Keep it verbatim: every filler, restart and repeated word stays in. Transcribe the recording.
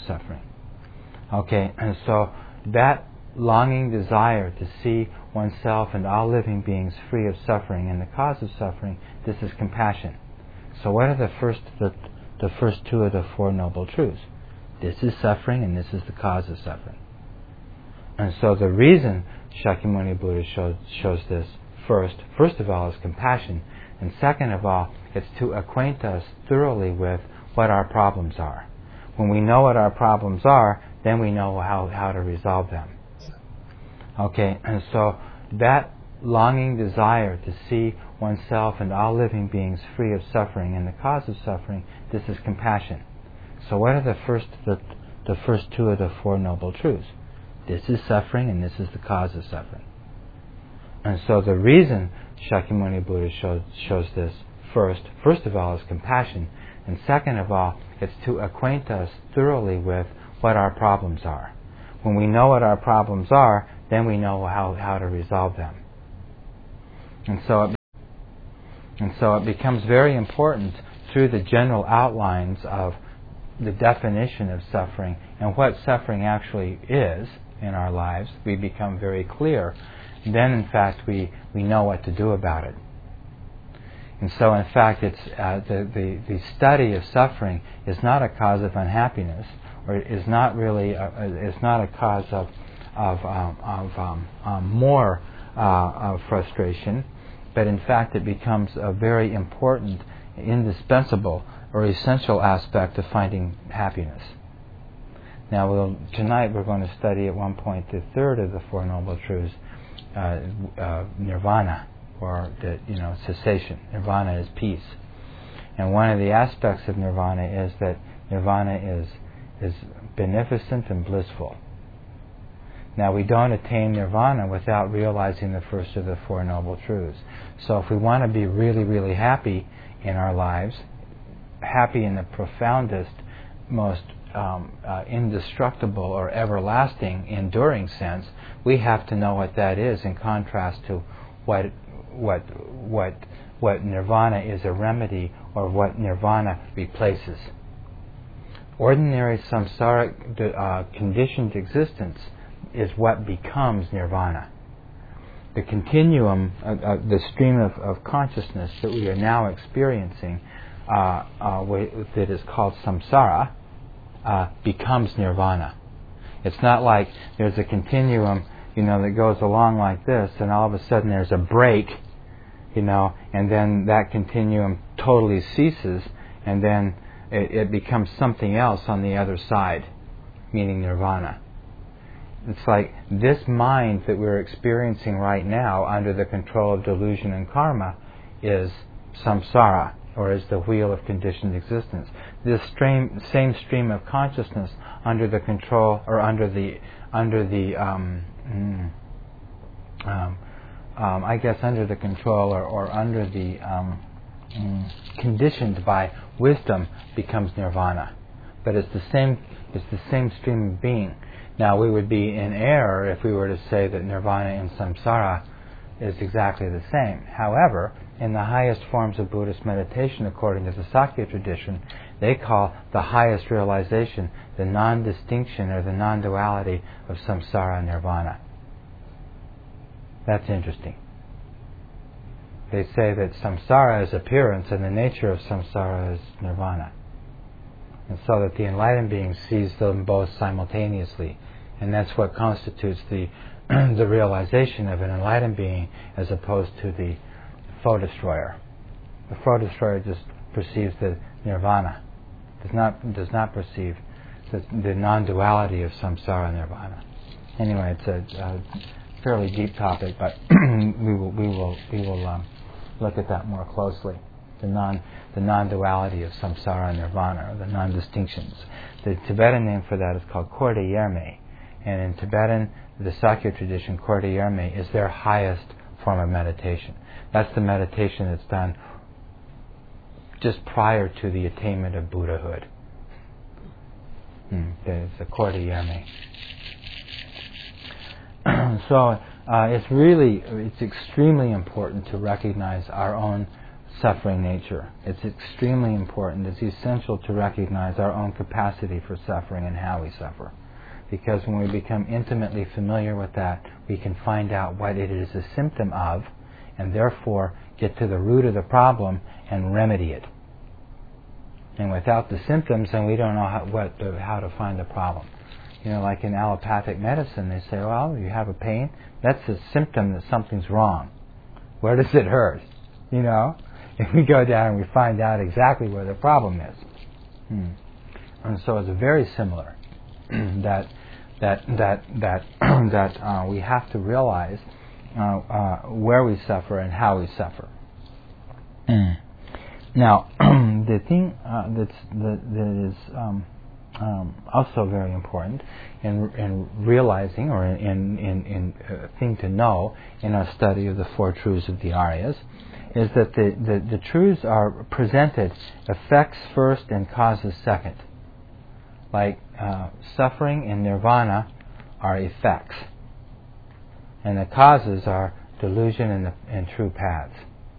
suffering. Okay, and so that longing desire to see oneself and all living beings free of suffering and the cause of suffering, this is compassion. So what are the first the, the first two of the Four Noble Truths? This is suffering and this is the cause of suffering. And so the reason Shakyamuni Buddha shows, shows this first, first of all, is compassion, and second of all, it's to acquaint us thoroughly with what our problems are. When we know what our problems are, then we know how, how to resolve them. Okay, and so that longing desire to see oneself and all living beings free of suffering and the cause of suffering, this is compassion. So what are the first the, the first two of the Four Noble Truths? This is suffering and this is the cause of suffering. And so the reason Shakyamuni Buddha shows, shows this first, first of all, is compassion, and second of all, it's to acquaint us thoroughly with what our problems are. When we know what our problems are, then we know how, how to resolve them. And so, it, and so it becomes very important through the general outlines of the definition of suffering and what suffering actually is in our lives. We become very clear. Then, in fact, we, we know what to do about it. And so, in fact, it's uh, the, the the study of suffering is not a cause of unhappiness, or is not really a, is not a cause of of um, of um, um, more uh, of frustration, but in fact, it becomes a very important, indispensable, or essential aspect of finding happiness. Now, we'll, tonight we're going to study at one point the third of the Four Noble Truths, uh, uh, nirvana, or the, you know, cessation. Nirvana is peace, and one of the aspects of nirvana is that nirvana is is beneficent and blissful. Now, we don't attain nirvana without realizing the first of the Four Noble Truths. So, if we want to be really, really happy in our lives, happy in the profoundest, most um, uh, indestructible or everlasting, enduring sense, we have to know what that is in contrast to what what what what nirvana is a remedy, or what nirvana replaces. Ordinary samsaric uh, conditioned existence is what becomes nirvana. The continuum, uh, uh, the stream of, of consciousness that we are now experiencing, uh, uh, that is called samsara, uh, becomes nirvana. It's not like there's a continuum, you know, that goes along like this, and all of a sudden there's a break, you know, and then that continuum totally ceases, and then it, it becomes something else on the other side, meaning nirvana. It's like this mind that we're experiencing right now under the control of delusion and karma is samsara, or is the wheel of conditioned existence. This stream, same stream of consciousness under the control, or under the under the um, mm, um, um, I guess under the control, or, or under the um, mm, conditioned by wisdom, becomes nirvana. But it's the same. It's the same stream of being. Now, we would be in error if we were to say that nirvana and samsara is exactly the same. However, in the highest forms of Buddhist meditation, according to the Sakya tradition, they call the highest realization the non-distinction, or the non-duality of samsara and nirvana. That's interesting. They say that samsara is appearance and the nature of samsara is nirvana. And so that the enlightened being sees them both simultaneously. And that's what constitutes the the realization of an enlightened being, as opposed to the foe destroyer. The foe destroyer just perceives the nirvana, does not does not perceive the, the non-duality of samsara and nirvana. Anyway, it's a, a fairly deep topic, but we will we will we will um, look at that more closely. The non the non-duality of samsara and nirvana, or the non-distinctions. The Tibetan name for that is called Korde Yerme, and in Tibetan, the Sakya tradition, Korde Yerme is their highest form of meditation. That's the meditation that's done just prior to the attainment of Buddhahood. Hmm, it's the Korde Yerme. So uh, it's really, it's extremely important to recognize our own suffering nature. It's extremely important. It's essential to recognize our own capacity for suffering and how we suffer. Because when we become intimately familiar with that, we can find out what it is a symptom of, and therefore get to the root of the problem and remedy it. And without the symptoms, then we don't know how, what, how to find the problem. You know, like in allopathic medicine, they say, well, you have a pain, that's a symptom that something's wrong. Where does it hurt? You know? If we go down and we find out exactly where the problem is. Hmm. And so it's very similar that that that that that uh, we have to realize uh, uh, where we suffer and how we suffer. Mm. Now, the thing uh, that's that, that is um, um, also very important in in realizing, or in in in uh, thing to know in our study of the Four Truths of the Aryas, is that the, the, the truths are presented effects first and causes second. Like uh, suffering and nirvana are effects, and the causes are delusion and, the, and true paths.